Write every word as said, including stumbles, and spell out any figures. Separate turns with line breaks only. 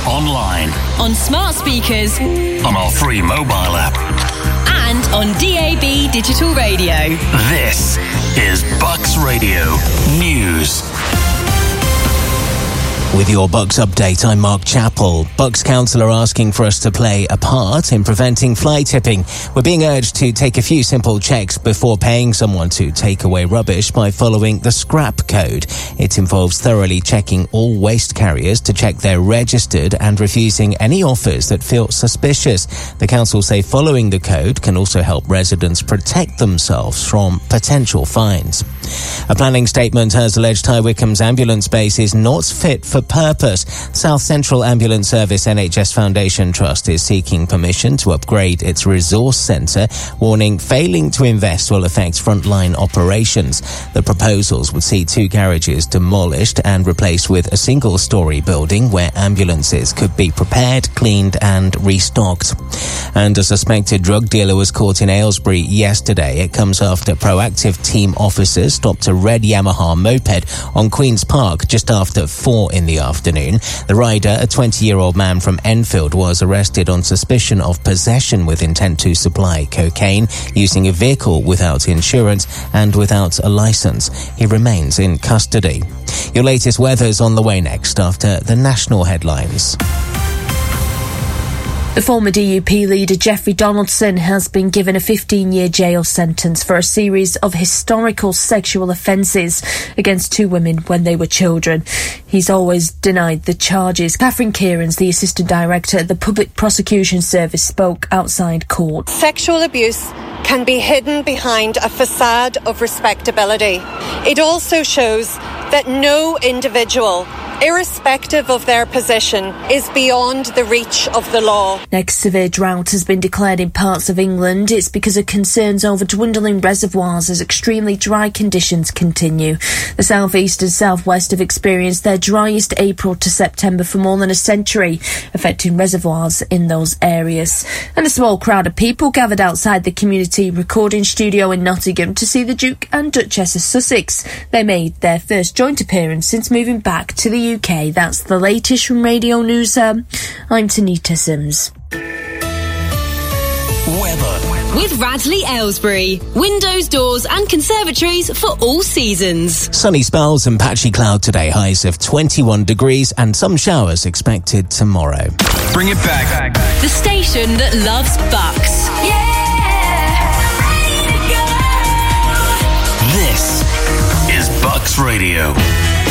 online,
on smart speakers,
on our free mobile app,
and on D A B digital radio.
This is Bucks Radio News.
With your Bucks update, I'm Mark Chappell. Bucks Council are asking for us to play a part in preventing fly tipping. We're being urged to take a few simple checks before paying someone to take away rubbish by following the scrap code. It involves thoroughly checking all waste carriers to check they're registered and refusing any offers that feel suspicious. The council say following the code can also help residents protect themselves from potential fines. A planning statement has alleged High Wycombe's ambulance base is not fit for purpose. South Central Ambulance Service N H S Foundation Trust is seeking permission to upgrade its resource centre, warning failing to invest will affect frontline operations. The proposals would see two garages demolished and replaced with a single-storey building where ambulances could be prepared, cleaned and restocked. And a suspected drug dealer was caught in Aylesbury yesterday. It comes after proactive team officers stopped a red Yamaha moped on Queen's Park just after four in the afternoon. The rider, a twenty-year-old man from Enfield, was arrested on suspicion of possession with intent to supply cocaine, using a vehicle without insurance and without a licence. He remains in custody. Your latest weather's on the way next after the national headlines.
The former D U P leader Jeffrey Donaldson has been given a fifteen-year jail sentence for a series of historical sexual offences against two women when they were children. He's always denied the charges. Catherine Kieran's, the Assistant Director at the Public Prosecution Service, spoke outside court.
Sexual abuse can be hidden behind a facade of respectability. It also shows that no individual, irrespective of their position, is beyond the reach of the law.
Next severe drought has been declared in parts of England. It's because of concerns over dwindling reservoirs as extremely dry conditions continue. The south east and southwest have experienced their driest April to September for more than a century, affecting reservoirs in those areas. And a small crowd of people gathered outside the community recording studio in Nottingham to see the Duke and Duchess of Sussex. They made their first joint appearance since moving back to the U K. That's the latest from Radio News. Um, I'm Tanita Sims.
Weather.
With Radley Aylesbury. Windows, doors and conservatories for all seasons.
Sunny spells and patchy cloud today, highs of twenty-one degrees and some showers expected tomorrow.
Bring it back.
The station that loves Bucks.
This is Bucks Radio.